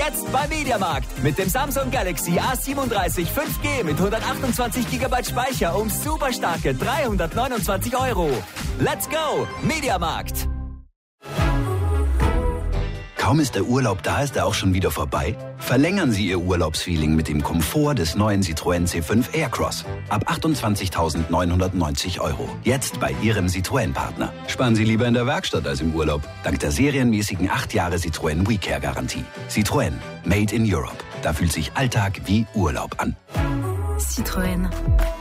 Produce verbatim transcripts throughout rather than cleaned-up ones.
Jetzt bei Mediamarkt. Mit dem Samsung Galaxy A siebenunddreißig fünf G mit hundertachtundzwanzig Gigabyte Speicher um super starke dreihundertneunundzwanzig Euro. Let's go, Mediamarkt. Kaum ist der Urlaub da, ist er auch schon wieder vorbei? Verlängern Sie Ihr Urlaubsfeeling mit dem Komfort des neuen Citroën C fünf Aircross. Ab achtundzwanzigtausendneunhundertneunzig Euro. Jetzt bei Ihrem Citroën-Partner. Sparen Sie lieber in der Werkstatt als im Urlaub. Dank der serienmäßigen acht Jahre Citroën WeCare-Garantie. Citroën. Made in Europe. Da fühlt sich Alltag wie Urlaub an. Citroën.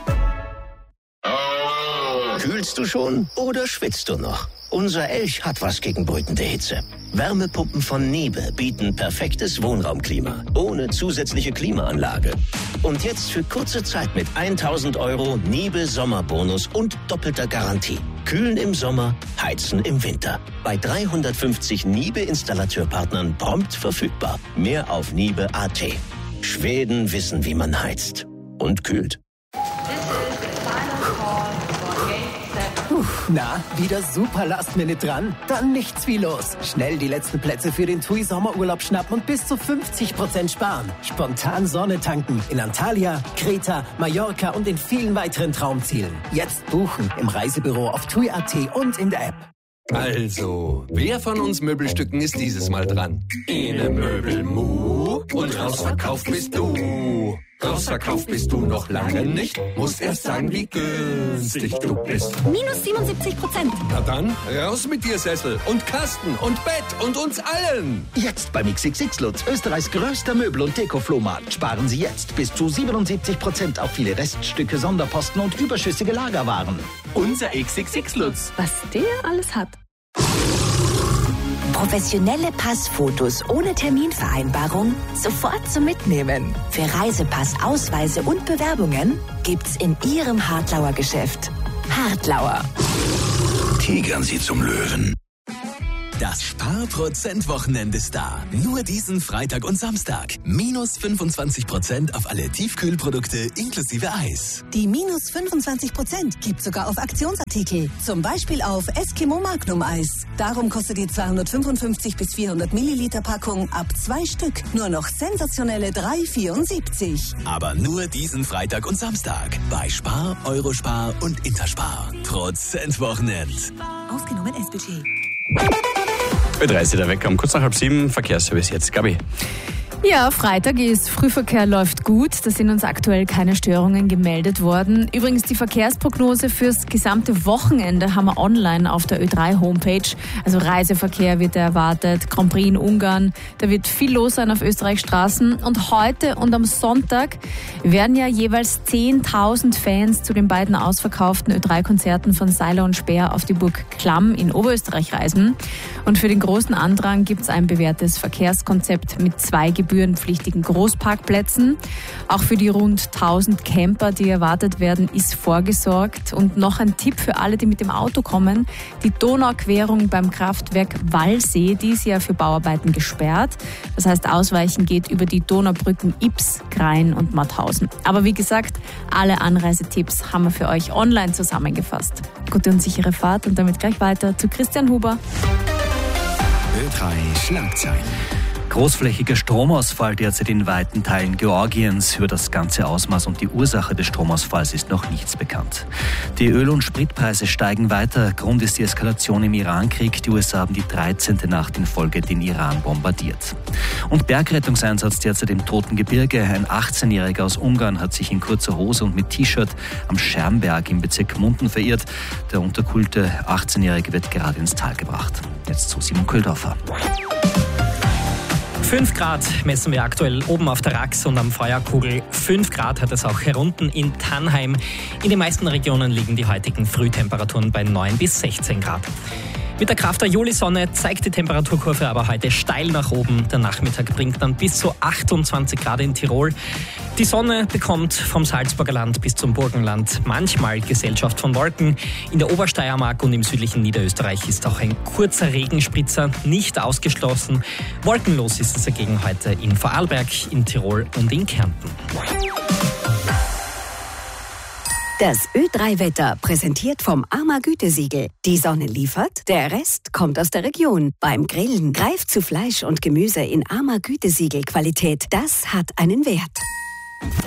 Kühlst du schon oder schwitzt du noch? Unser Elch hat was gegen brütende Hitze. Wärmepumpen von Niebe bieten perfektes Wohnraumklima, ohne zusätzliche Klimaanlage. Und jetzt für kurze Zeit mit tausend Euro Niebe Sommerbonus und doppelter Garantie. Kühlen im Sommer, heizen im Winter. Bei dreihundertfünfzig Niebe-Installateurpartnern prompt verfügbar. Mehr auf niebe punkt a t. Schweden wissen, wie man heizt und kühlt. Na, wieder super Last-Minute dran? Dann nichts wie los. Schnell die letzten Plätze für den T U I Sommerurlaub schnappen und bis zu fünfzig Prozent sparen. Spontan Sonne tanken in Antalya, Kreta, Mallorca und in vielen weiteren Traumzielen. Jetzt buchen im Reisebüro auf T U I punkt a t und in der App. Also, wer von uns Möbelstücken ist dieses Mal dran? Ine Möbelmu und rausverkauft bist du. Rausverkauft bist du noch lange nicht. Musst erst sagen, wie günstig du bist. Minus siebenundsiebzig Prozent. Na dann, raus mit dir Sessel und Kasten und Bett und uns allen. Jetzt beim X X X Lutz, Österreichs größter Möbel- und Deko-Flohmarkt. Sparen Sie jetzt bis zu siebenundsiebzig Prozent auf viele Reststücke, Sonderposten und überschüssige Lagerwaren. Unser X X X Lutz. Was der alles hat. Professionelle Passfotos ohne Terminvereinbarung sofort zum Mitnehmen. Für Reisepass, Ausweise und Bewerbungen gibt's in Ihrem Hartlauer Geschäft. Hartlauer. Tigern Sie zum Löwen. Das Sparprozent-Wochenende ist da. Nur diesen Freitag und Samstag. Minus fünfundzwanzig Prozent auf alle Tiefkühlprodukte inklusive Eis. Die minus fünfundzwanzig Prozent gibt sogar auf Aktionsartikel. Zum Beispiel auf Eskimo Magnum Eis. Darum kostet die zweihundertfünfundfünfzig bis vierhundert Milliliter Packung ab zwei Stück nur noch sensationelle drei vierundsiebzig. Aber nur diesen Freitag und Samstag. Bei Spar, Eurospar und Interspar. Prozent-Wochenend. Ausgenommen S-Budget. Bei dreißig der Wecker um kurz nach halb sieben, Verkehrsservice jetzt, Gabi. Ja, Freitag ist, Frühverkehr läuft gut, da sind uns aktuell keine Störungen gemeldet worden. Übrigens die Verkehrsprognose fürs gesamte Wochenende haben wir online auf der Ö drei Homepage. Also Reiseverkehr wird erwartet, Grand Prix in Ungarn, da wird viel los sein auf Österreichs Straßen. Und heute und am Sonntag werden ja jeweils zehntausend Fans zu den beiden ausverkauften Ö drei Konzerten von Seiler und Speer auf die Burg Klamm in Oberösterreich reisen. Und für den großen Andrang gibt es ein bewährtes Verkehrskonzept mit zwei gebührenpflichtigen Großparkplätzen. Auch für die rund tausend Camper, die erwartet werden, ist vorgesorgt. Und noch ein Tipp für alle, die mit dem Auto kommen. Die Donauquerung beim Kraftwerk Wallsee, die ist ja für Bauarbeiten gesperrt. Das heißt, Ausweichen geht über die Donaubrücken Ips, Grein und Mauthausen. Aber wie gesagt, alle Anreisetipps haben wir für euch online zusammengefasst. Gute und sichere Fahrt und damit gleich weiter zu Christian Huber. Ö drei Schlagzeilen. Großflächiger Stromausfall derzeit in weiten Teilen Georgiens. Über das ganze Ausmaß und die Ursache des Stromausfalls ist noch nichts bekannt. Die Öl- und Spritpreise steigen weiter. Grund ist die Eskalation im Irankrieg. Die U S A haben die dreizehnte Nacht in Folge den Iran bombardiert. Und Bergrettungseinsatz derzeit im Toten Gebirge. Ein achtzehnjähriger aus Ungarn hat sich in kurzer Hose und mit T-Shirt am Schermberg im Bezirk Gmunden verirrt. Der unterkühlte achtzehnjährige wird gerade ins Tal gebracht. Jetzt zu Simon Köldorfer. fünf Grad messen wir aktuell oben auf der Rax und am Feuerkugel. fünf Grad hat es auch herunten in Tannheim. In den meisten Regionen liegen die heutigen Frühtemperaturen bei neun bis sechzehn Grad. Mit der Kraft der Julisonne zeigt die Temperaturkurve aber heute steil nach oben. Der Nachmittag bringt dann bis zu achtundzwanzig Grad in Tirol. Die Sonne bekommt vom Salzburger Land bis zum Burgenland manchmal Gesellschaft von Wolken. In der Obersteiermark und im südlichen Niederösterreich ist auch ein kurzer Regenspritzer nicht ausgeschlossen. Wolkenlos ist es dagegen heute in Vorarlberg, in Tirol und in Kärnten. Das Ö drei Wetter, präsentiert vom AMA Gütesiegel. Die Sonne liefert, der Rest kommt aus der Region. Beim Grillen greift zu Fleisch und Gemüse in AMA Gütesiegel Qualität. Das hat einen Wert.